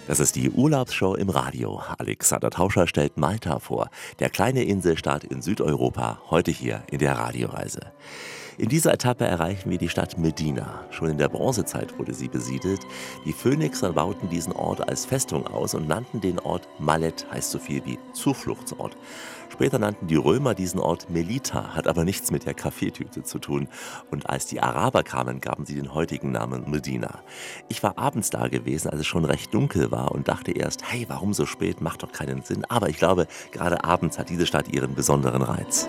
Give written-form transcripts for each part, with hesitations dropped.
Das ist die Urlaubsshow im Radio. Alexander Tauscher stellt Malta vor, der kleine Inselstaat in Südeuropa, heute hier in der Radioreise. In dieser Etappe erreichen wir die Stadt Mdina. Schon in der Bronzezeit wurde sie besiedelt. Die Phönixer bauten diesen Ort als Festung aus und nannten den Ort Malet, heißt so viel wie Zufluchtsort. Später nannten die Römer diesen Ort Melita, hat aber nichts mit der Kaffeetüte zu tun. Und als die Araber kamen, gaben sie den heutigen Namen Medina. Ich war abends da gewesen, als es schon recht dunkel war und dachte erst, hey, warum so spät, macht doch keinen Sinn. Aber ich glaube, gerade abends hat diese Stadt ihren besonderen Reiz.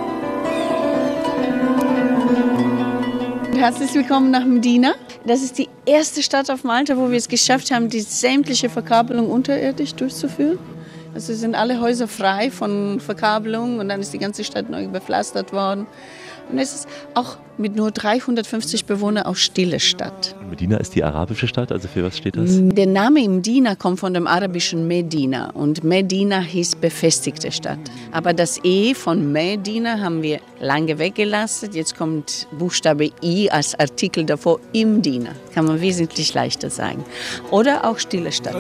Herzlich willkommen nach Mdina. Das ist die erste Stadt auf Malta, wo wir es geschafft haben, die sämtliche Verkabelung unterirdisch durchzuführen. Also sind alle Häuser frei von Verkabelung und dann ist die ganze Stadt neu bepflastert worden. Und es ist auch mit nur 350 Bewohnern auch stille Stadt. Mdina ist die arabische Stadt, also für was steht das? Der Name Mdina kommt von dem arabischen Medina und Medina hieß befestigte Stadt. Aber das E von Medina haben wir lange weggelassen. Jetzt kommt Buchstabe I als Artikel davor, Mdina. Kann man wesentlich leichter sagen. Oder auch stille Stadt.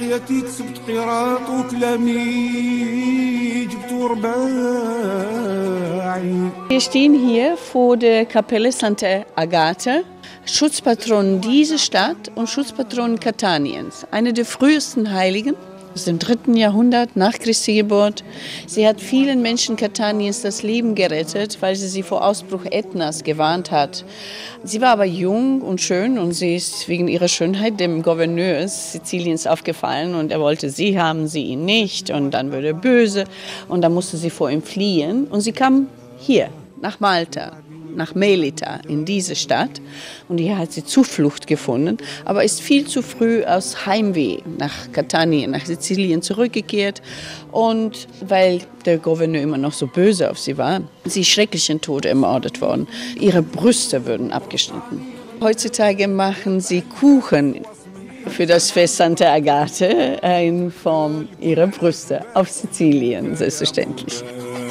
Wir stehen hier vor der Kapelle Santa Agata, Schutzpatron dieser Stadt und Schutzpatron Cataniens. Eine der frühesten Heiligen aus dem 3. Jahrhundert nach Christi Geburt. Sie hat vielen Menschen Cataniens das Leben gerettet, weil sie vor Ausbruch Ätnas gewarnt hat. Sie war aber jung und schön und sie ist wegen ihrer Schönheit dem Gouverneur Siziliens aufgefallen und er wollte sie haben, sie ihn nicht und dann wurde er böse und dann musste sie vor ihm fliehen und sie kam hier nach Malta, nach Melita, in diese Stadt. Und hier hat sie Zuflucht gefunden, aber ist viel zu früh aus Heimweh nach Catania, nach Sizilien zurückgekehrt. Und weil der Gouverneur immer noch so böse auf sie war, sie ist schrecklichen Tod ermordet worden. Ihre Brüste wurden abgeschnitten. Heutzutage machen sie Kuchen für das Fest Santa Agate in Form ihrer Brüste auf Sizilien, selbstverständlich.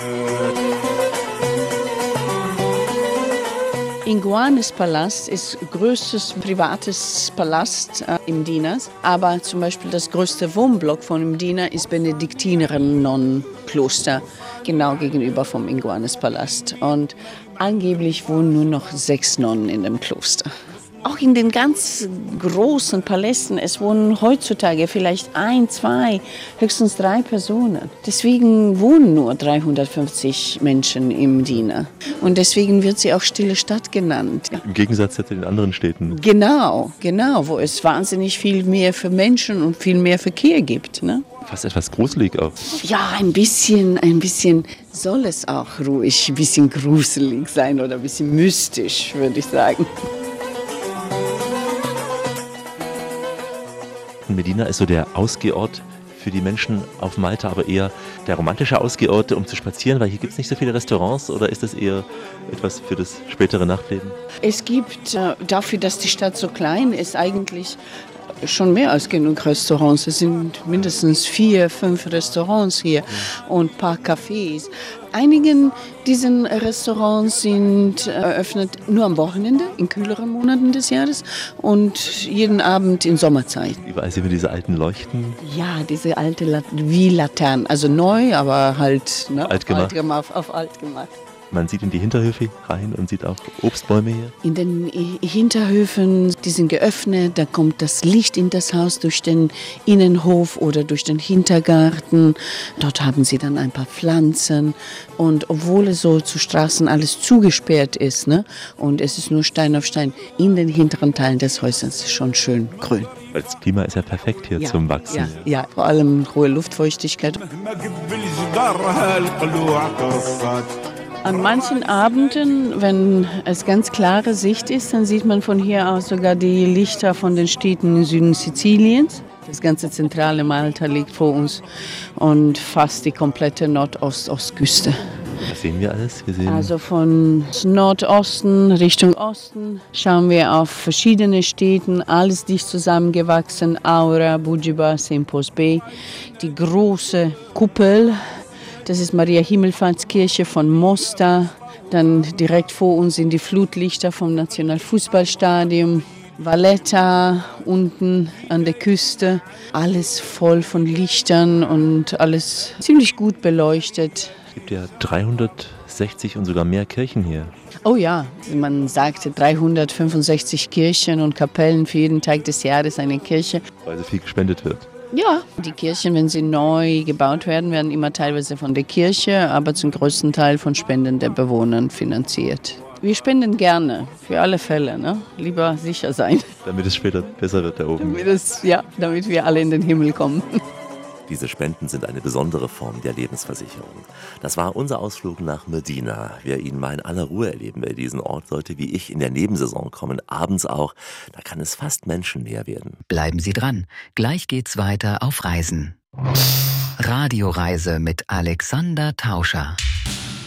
Inguanes Palast ist größtes privates Palast in Mdina, aber zum Beispiel das größte Wohnblock von Mdina ist Benediktinerinnen-Nonnenkloster, genau gegenüber vom Inguanes Palast. Und angeblich wohnen nur noch 6 Nonnen in dem Kloster. Auch in den ganz großen Palästen, es wohnen heutzutage vielleicht 1, 2, höchstens 3 Personen. Deswegen wohnen nur 350 Menschen in Mdina. Und deswegen wird sie auch Stille Stadt genannt. Im Gegensatz zu den anderen Städten. Genau, wo es wahnsinnig viel mehr für Menschen und viel mehr Verkehr gibt, ne? Fast etwas gruselig auch. Ja, ein bisschen soll es auch ruhig, ein bisschen gruselig sein oder ein bisschen mystisch, würde ich sagen. Mdina ist so der Ausgehort für die Menschen auf Malta, aber eher der romantische Ausgehort, um zu spazieren, weil hier gibt es nicht so viele Restaurants, oder ist das eher etwas für das spätere Nachtleben? Es gibt dafür, dass die Stadt so klein ist, eigentlich schon mehr als genug Restaurants. Es sind mindestens 4, 5 Restaurants hier und ein paar Cafés. Einige dieser Restaurants sind eröffnet nur am Wochenende, in kühleren Monaten des Jahres und jeden Abend in Sommerzeit. Überall sehen wir diese alten Leuchten. Ja, diese alte wie Laternen, also neu, aber halt alt gemacht. Auf alt gemacht. Man sieht in die Hinterhöfe rein und sieht auch Obstbäume hier. In den Hinterhöfen, die sind geöffnet, da kommt das Licht in das Haus durch den Innenhof oder durch den Hintergarten. Dort haben sie dann ein paar Pflanzen. Und obwohl es so zu Straßen alles zugesperrt ist, ne, und es ist nur Stein auf Stein, in den hinteren Teilen des Häusers ist es schon schön grün. Weil das Klima ist ja perfekt hier zum Wachsen. Ja, vor allem hohe Luftfeuchtigkeit. An manchen Abenden, wenn es ganz klare Sicht ist, dann sieht man von hier aus sogar die Lichter von den Städten im Süden Siziliens. Das ganze zentrale Malta liegt vor uns und fast die komplette Nordostküste. Was sehen wir alles? Also von Nordosten Richtung Osten schauen wir auf verschiedene Städte, alles dicht zusammengewachsen, Aura, Bugiba, Sempos Bay, die große Kuppel. Das ist Maria Himmelfahrtskirche von Mostar. Dann direkt vor uns sind die Flutlichter vom Nationalfußballstadion. Valletta unten an der Küste. Alles voll von Lichtern und alles ziemlich gut beleuchtet. Es gibt ja 360 und sogar mehr Kirchen hier. Oh ja, man sagte 365 Kirchen und Kapellen für jeden Tag des Jahres eine Kirche. Weil so viel gespendet wird. Ja, die Kirchen, wenn sie neu gebaut werden, werden immer teilweise von der Kirche, aber zum größten Teil von Spenden der Bewohner finanziert. Wir spenden gerne, für alle Fälle, ne? Lieber sicher sein. Damit es später besser wird da oben. Damit wir alle in den Himmel kommen. Diese Spenden sind eine besondere Form der Lebensversicherung. Das war unser Ausflug nach Medina. Wer ihn mal in aller Ruhe erleben will, diesen Ort, sollte wie ich in der Nebensaison kommen, abends auch. Da kann es fast menschennäher werden. Bleiben Sie dran. Gleich geht's weiter auf Reisen. Radioreise mit Alexander Tauscher.